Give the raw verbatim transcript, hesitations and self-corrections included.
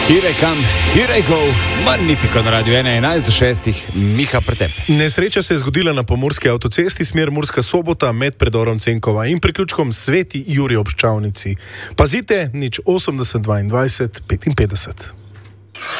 Here I come, here I go, Magnifico na Radio ena enajst do šestih, Miha Pretep. Nesreča se je zgodila na pomurski avtocesti smer Murska Sobota med predorom Cenkova in priključkom Sveti Jurij ob Ščavnici. Pazite, nič osemdeset dvaindvajset petinpetdeset.